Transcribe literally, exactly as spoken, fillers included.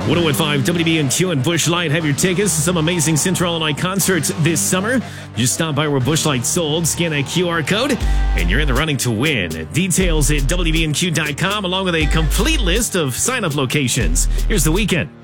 one oh one five W B N Q and Busch Light have your tickets to some amazing Central Illinois concerts this summer. Just stop by where Busch Light sold, scan that Q R code, and you're in the running to win. Details at W B N Q dot com along with a complete list of sign-up locations. Here's the weekend.